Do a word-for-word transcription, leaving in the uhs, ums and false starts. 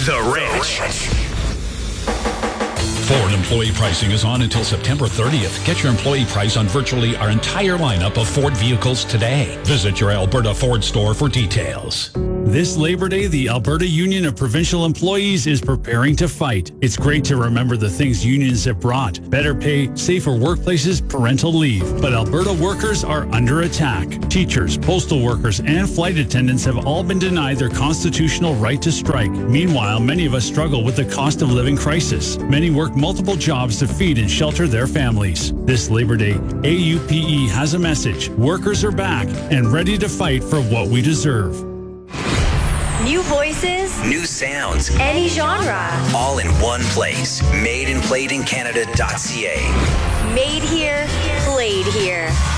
The Rich. Ford employee pricing is on until September thirtieth. Get your employee price on virtually our entire lineup of Ford vehicles today. Visit your Alberta Ford store for details. This Labor Day, the Alberta Union of Provincial Employees is preparing to fight. It's great to remember the things unions have brought. Better pay, safer workplaces, parental leave. But Alberta workers are under attack. Teachers, postal workers, and flight attendants have all been denied their constitutional right to strike. Meanwhile, many of us struggle with the cost of living crisis. Many work multiple jobs to feed and shelter their families. This Labor Day, A U P E has a message. Workers are back and ready to fight for what we deserve. New voices, New sounds. any genre. All in one place. made and played in Canada dot c a. Made here, played here.